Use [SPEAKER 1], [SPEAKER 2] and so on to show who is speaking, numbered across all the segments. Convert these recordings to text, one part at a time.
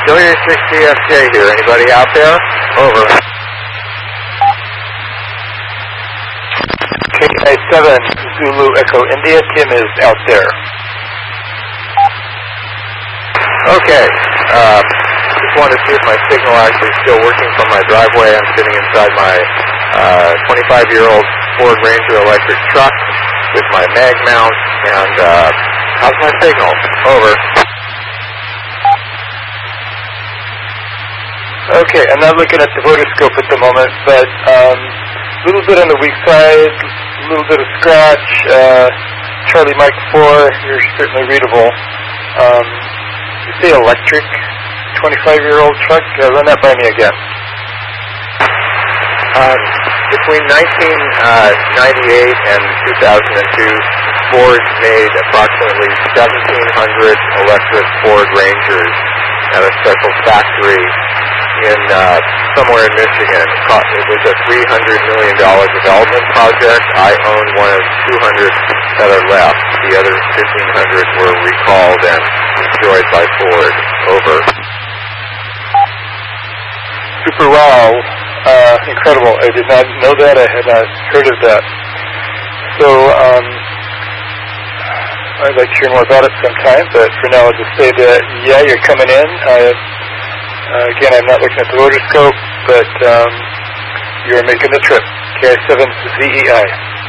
[SPEAKER 1] W60FJ here. Anybody out there? Over.
[SPEAKER 2] KI7 Zulu Echo India. Tim is out there.
[SPEAKER 1] Okay. Just wanted to see if my signal actually is still working from my driveway. I'm sitting inside my 25-year-old Ford Ranger electric truck with my mag mount. And how's my signal? Over.
[SPEAKER 2] Okay, I'm not looking at the rotoscope at the moment, but a little bit on the weak side, a little bit of scratch. Charlie Mike 4, you're certainly readable. You say electric, 25-year-old truck? Run that by me again.
[SPEAKER 1] Between 1998 and 2002, Ford made approximately 1,700 electric Ford Rangers at a special factory in somewhere in Michigan. It was a $300 million development project. I own one of 200 that are left. The other 1,500 were recalled and destroyed by Ford. Over.
[SPEAKER 2] Super wow. Incredible. I did not know that. I had not heard of that. So I'd like to hear more about it sometime, but for now I'll just say that, yeah, you're coming in. Again, I'm not looking at the rotoscope, but you're making the trip. KI7ZEI.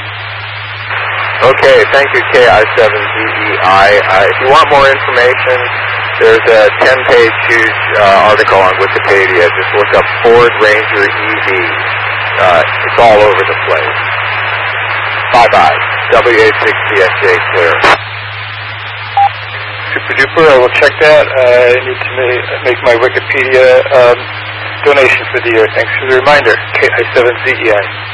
[SPEAKER 1] Okay, thank you, KI7ZEI. If you want more information, there's a 10-page huge article on Wikipedia. Just look up Ford Ranger EV. It's all over the place. Bye-bye. WA60FJ clear.
[SPEAKER 2] Super duper. I will check that. I need to make my Wikipedia donation for the year. Thanks for the reminder. KI7ZEI.